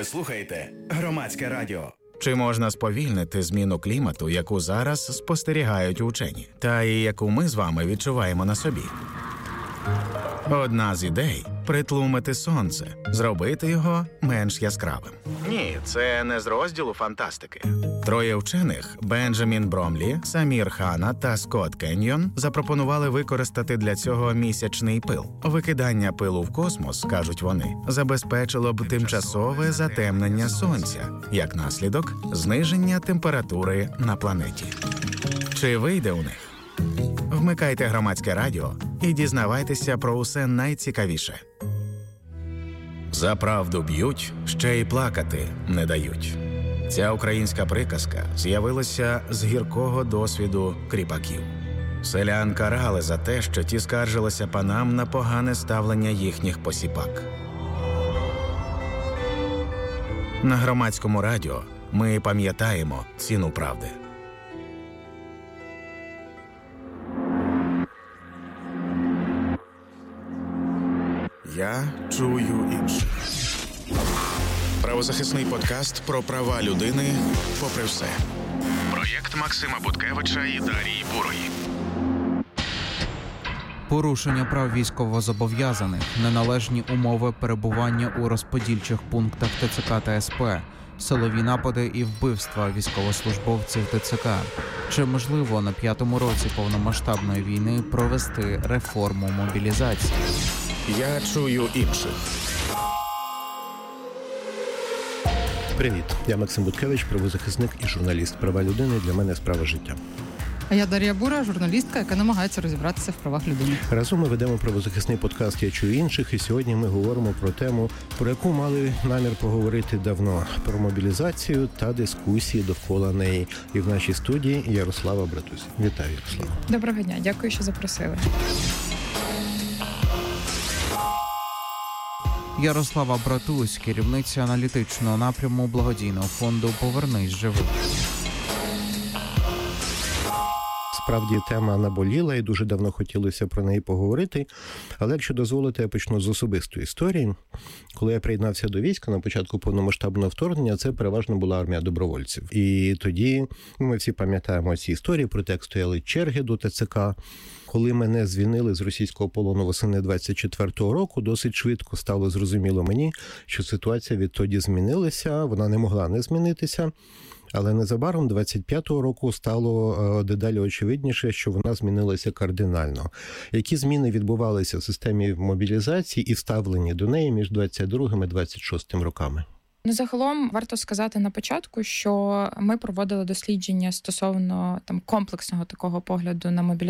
Ви слухаєте Громадське радіо. Чи можна сповільнити зміну клімату, яку зараз спостерігають учені, та і яку ми з вами відчуваємо на собі? Одна з ідей – притлумити сонце, зробити його менш яскравим. Ні, це не з розділу фантастики. Троє вчених – Бенджамін Бромлі, Самір Хана та Скотт Кеньйон – запропонували використати для цього місячний пил. Викидання пилу в космос, кажуть вони, забезпечило б тимчасове затемнення сонця, як наслідок – зниження температури на планеті. Чи вийде у них? Вмикайте Громадське радіо і дізнавайтеся про усе найцікавіше. За правду б'ють, ще й плакати не дають. Ця українська приказка з'явилася з гіркого досвіду кріпаків. Селян карали за те, що ті скаржилися панам на погане ставлення їхніх посіпак. На Громадському радіо ми пам'ятаємо ціну правди. Я чую інших. Правозахисний подкаст про права людини попри все. Проєкт Максима Буткевича і Дарії Бурої. Порушення прав військовозобов'язаних, неналежні умови перебування у розподільчих пунктах ТЦК та СП, силові напади і вбивства військовослужбовців ТЦК. Чи можливо на 5-му році повномасштабної війни провести реформу мобілізації? Я чую інших. Привіт, я Максим Буткевич, правозахисник і журналіст. Права людини для мене справа життя. А я Дар'я Бура, журналістка, яка намагається розібратися в правах людини. Разом ми ведемо правозахисний подкаст «Я чую інших», і сьогодні ми говоримо про тему, про яку мали намір поговорити давно – про мобілізацію та дискусії довкола неї. І в нашій студії Ярослава Братусь. Вітаю, Ярослава. Доброго дня, дякую, що запросили. Ярослава Братусь, керівниця аналітичного напряму благодійного фонду «Повернись живим». Справді, тема наболіла і дуже давно хотілося про неї поговорити. Але якщо дозволите, я почну з особистої історії. Коли я приєднався до війська на початку повномасштабного вторгнення, це переважно була армія добровольців. І тоді ми всі пам'ятаємо ці історії, про те, як стояли черги до ТЦК. Коли мене звільнили з російського полону восени 24-го року, досить швидко стало зрозуміло мені, що ситуація відтоді змінилася, вона не могла не змінитися. Але незабаром 25-го року стало дедалі очевидніше, що вона змінилася кардинально. Які зміни відбувалися в системі мобілізації і ставлені до неї між 22-м і 26-м роками? Загалом варто сказати на початку, що ми проводили дослідження стосовно комплексного такого погляду на мобілізацію